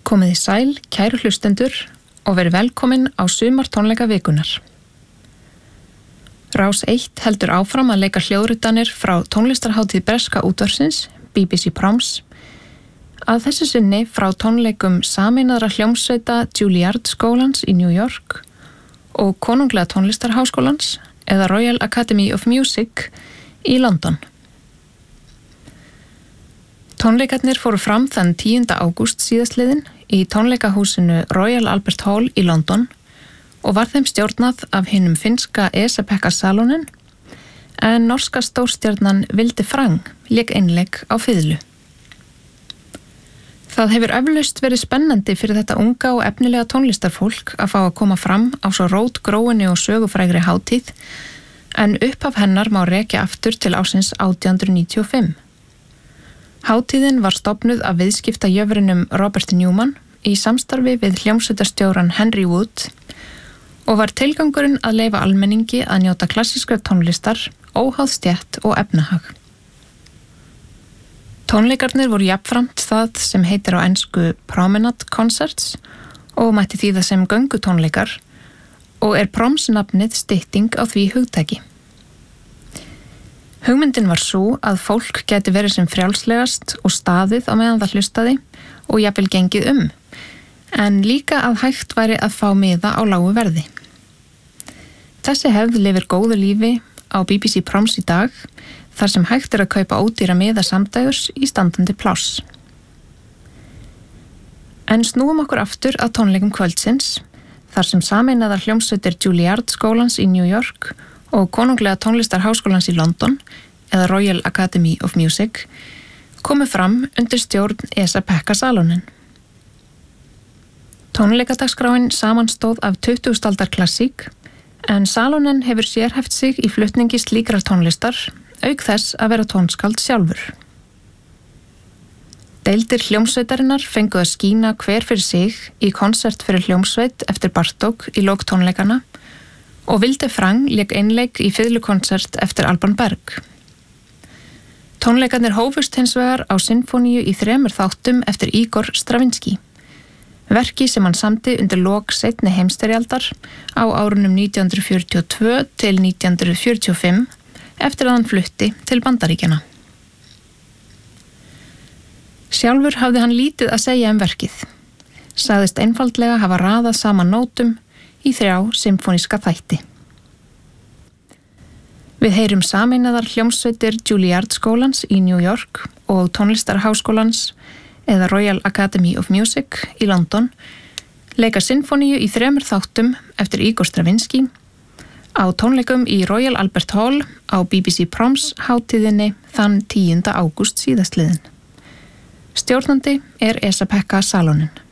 Komið í sæl, kæru hlustendur, og verið velkomin á sumartónleika vikunar. Rás 1 heldur áfram að leika hljóðritanir frá tónlistarhátíð breska útvarpsins, BBC Proms, að þessu sinni frá tónleikum sameinaðra hljómsveita Juilliard skólans í New York og Konunglega tónlistarháskólans eða Royal Academy of Music í London. Tónleikarnir fóru fram þann 10. ágúst síðastliðinn í tónleikahúsinu Royal Albert Hall í London og var þeim stjórnað af hinum finnska Esa-Pekka Salonen, en norska stórstjarnan Vilde Frang lék einleik á fiðlu. Það hefur eflaust verið spennandi fyrir þetta unga og efnilega tónlistarfólk að fá að koma fram á svo rótgróinni og sögufrægri hátíð, en upphaf hennar má rekja aftur til ársins 1895. Hátíðin var stofnuð af viðskiptajöfrinum Robert Newman í samstarfi við hljómsveitarstjóran Henry Wood og var tilgangurinn að leyfa almenningi að njóta klassískrar tónlistar, óháð stétt og efnahag. Tónleikarnir voru jafnframt það sem heitir á ensku Promenade Concerts og mætti þýða sem göngutónleikar og er Proms nafnið stytting á því hugtaki. Hugmyndin var sú að fólk geti verið sem frjálslegast og staðið á meðan það hlustaði og jafnvel gengið en líka að hægt væri að fá miða á lágu verði. Þessi hefð lifir góðu lífi á BBC Proms í dag, þar sem hægt er að kaupa ódýra miða samdægurs í standandi pláss. En snúum okkur aftur að tónleikum kvöldsins, þar sem sameinaðar hljómsveitir Juilliard skólans í New York og Konunglega tónlistarháskólans í London, eða Royal Academy of Music, komu fram undir stjórn Esa-Pekka Salonen. Tónleikadagsskráin samanstóð af 20. aldar klassík, en Salonen hefur sérhæft sig í flutningi slíkrar tónlistar, auk þess að vera tónskáld sjálfur. Deildir hljómsveitarinnar fengu að skína hver fyrir sig í konsert fyrir hljómsveit eftir Bartók í lok tónleikana og Vilde Frang lék einleik í fiðlukonsert eftir Alban Berg. Tónleikarnir hófust hins vegar á sinfóníu í 3 þáttum eftir Igor Stravinsky, verki sem hann samdi undir lok seinni heimsstyrjaldar á árunum 1942 til 1945 eftir að hann flutti til Bandaríkjanna. Sjálfur hafði hann lítið að segja verkið, sagðist einfaldlega hafa raðað saman nótum í 3 symfóníska þætti. Við heyrum sameinaðar hljómsveitir Juilliard skólans í New York og tónlistarháskólans eða Royal Academy of Music í London leika sinfóníu í 3 þáttum eftir Igor Stravinsky á tónleikum í Royal Albert Hall á BBC Proms hátíðinni þann 10. ágúst síðastliðinn. Stjórnandi er Esa-Pekka Salonen.